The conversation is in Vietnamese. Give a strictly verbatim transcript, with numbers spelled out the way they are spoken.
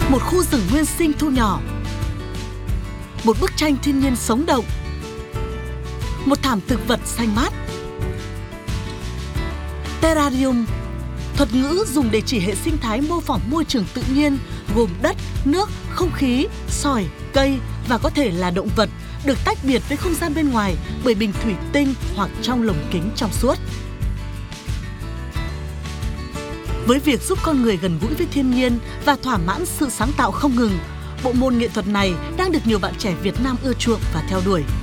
một khu rừng nguyên sinh thu nhỏ, một bức tranh thiên nhiên sống động, một thảm thực vật xanh mát. Terrarium, thuật ngữ dùng để chỉ hệ sinh thái mô phỏng môi trường tự nhiên gồm đất, nước, không khí, sỏi, cây và có thể là động vật, được tách biệt với không gian bên ngoài bởi bình thủy tinh hoặc trong lồng kính trong suốt. Với việc giúp con người gần gũi với thiên nhiên và thỏa mãn sự sáng tạo không ngừng, bộ môn nghệ thuật này đang được nhiều bạn trẻ Việt Nam ưa chuộng và theo đuổi.